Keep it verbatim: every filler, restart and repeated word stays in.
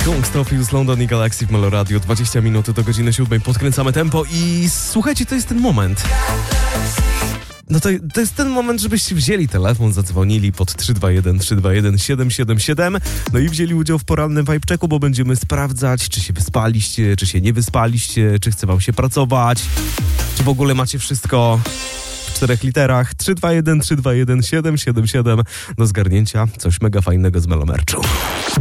Kongstopius, London i Galaxy w Melo Radio. dwadzieścia minut do godziny siódmej. Podkręcamy tempo i słuchajcie, to jest ten moment. No to, to jest ten moment, żebyście wzięli telefon, zadzwonili pod trzy dwa jeden trzy dwa jeden siedem siedem siedem, no i wzięli udział w porannym vibe checku, bo będziemy sprawdzać, czy się wyspaliście, czy się nie wyspaliście, czy chce wam się pracować, czy w ogóle macie wszystko w czterech literach. trzy dwa jeden trzy dwa jeden siedem siedem siedem do zgarnięcia coś mega fajnego z Melo Merchu.